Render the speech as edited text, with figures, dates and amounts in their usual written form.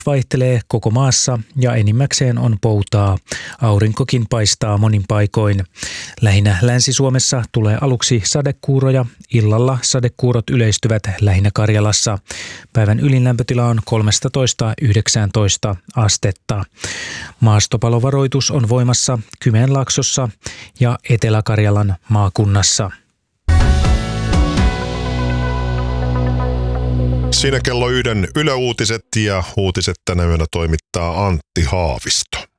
vaihtelee koko maassa ja enimmäkseen on poutaa. Aurinkokin paistaa monin paikoin. Lähinnä Länsi-Suomessa tulee aluksi sadekuuroja. Illalla sadekuurot yleistyvät lähinnä Karjalassa. Päivän ylinlämpötila on 13–19 astetta. Maastopalovaroitus on voimassa Kymenlaaksossa ja Etelä-Karjalan maakunnassa. Siinä kello 1 Yle Uutiset ja uutiset tänä yönä toimittaa Antti Haavisto.